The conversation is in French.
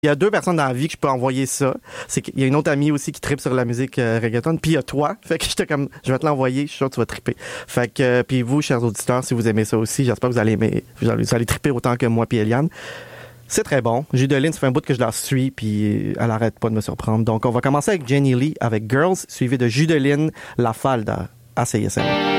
Il y a 2 personnes dans la vie que je peux envoyer ça. C'est qu'il y a une autre amie aussi qui tripe sur la musique reggaeton. Puis il y a toi. Fait que j'étais comme, je vais te l'envoyer. Je suis sûr que tu vas triper. Fait que, puis vous, chers auditeurs, si vous aimez ça aussi, j'espère que vous allez aimer. Vous allez triper autant que moi puis Eliane. C'est très bon. Judeline, ça fait un bout que je la suis, puis elle arrête pas de me surprendre. Donc, on va commencer avec Jenny Lee, avec Girls, suivi de Judeline La Falda à CISM.